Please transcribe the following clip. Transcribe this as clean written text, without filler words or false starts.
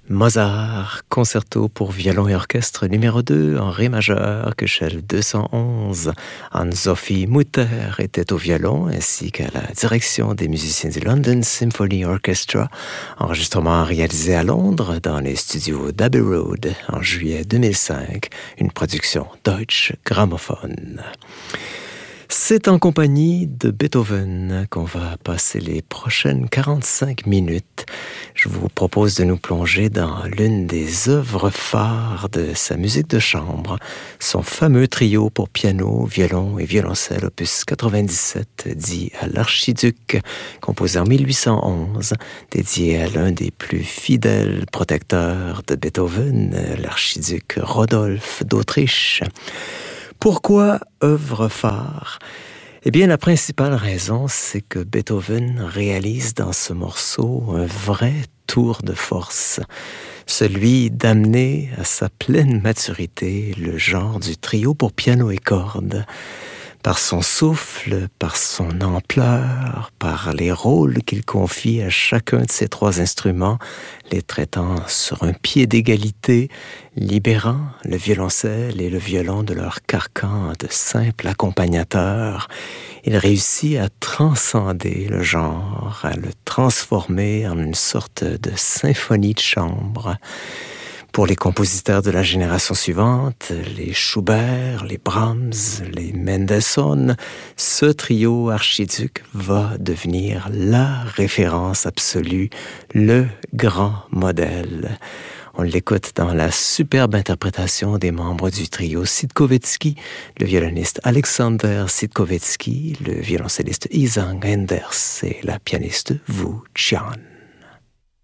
Mozart, concerto pour violon et orchestre numéro 2 en ré majeur, Köchel 211. Anne-Sophie Mutter était au violon ainsi qu'à la direction des musiciens du London Symphony Orchestra, enregistrement réalisé à Londres dans les studios d'Abbey Road en juillet 2005, une production Deutsche Grammophon. C'est en compagnie de Beethoven qu'on va passer les prochaines 45 minutes. Je vous propose de nous plonger dans l'une des œuvres phares de sa musique de chambre, son fameux trio pour piano, violon et violoncelle, opus 97, dit à l'archiduc, composé en 1811, dédié à l'un des plus fidèles protecteurs de Beethoven, l'archiduc Rodolphe d'Autriche. Pourquoi œuvre phare? Eh bien, la principale raison, c'est que Beethoven réalise dans ce morceau un vrai tour de force, celui d'amener à sa pleine maturité le genre du trio pour piano et cordes. Par son souffle, par son ampleur, par les rôles qu'il confie à chacun de ces trois instruments, les traitant sur un pied d'égalité, libérant le violoncelle et le violon de leur carcan de simples accompagnateurs, il réussit à transcender le genre, à le transformer en une sorte de symphonie de chambre. Pour les compositeurs de la génération suivante, les Schubert, les Brahms, les Mendelssohn, ce trio archiduc va devenir la référence absolue, le grand modèle. On l'écoute dans la superbe interprétation des membres du trio Sitkowitski, le violoniste Alexander Sitkowitski, le violoncelliste Isang Enders et la pianiste Wu Qian.